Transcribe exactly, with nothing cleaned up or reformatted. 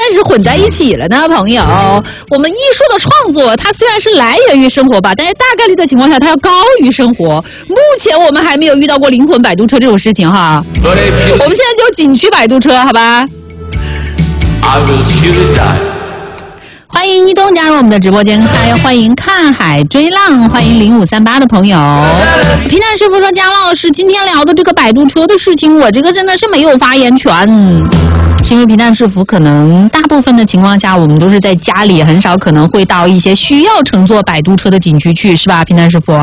是混在一起了呢，朋友。我们艺术的创作，它虽然是来源于生活吧，但是大概率的情况下，它要高于生活。目前我们还没有遇到过灵魂摆渡车这种事情哈。我们现在就景区摆渡车，好吧？欢迎一东加入我们的直播间，还欢迎看海追浪，欢迎零五三八的朋友。皮蛋师傅说：“姜老师，今天聊的这个摆渡车的事情，我这个真的是没有发言权。”是因为皮蛋师傅可能大部分的情况下，我们都是在家里，很少可能会到一些需要乘坐摆渡车的景区去，是吧？皮蛋师傅。